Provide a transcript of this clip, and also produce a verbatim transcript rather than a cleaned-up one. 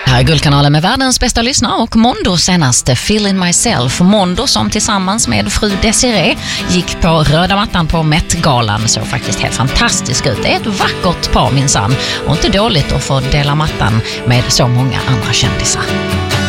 Här är Guldkanalen med världens bästa lyssnare och Mondos senaste Feeling Myself. Mondo som tillsammans med fru Desiree gick på röda mattan på Met-galan såg faktiskt helt fantastisk ut. Det är ett vackert par minsann och inte dåligt att få dela mattan med så många andra kändisar.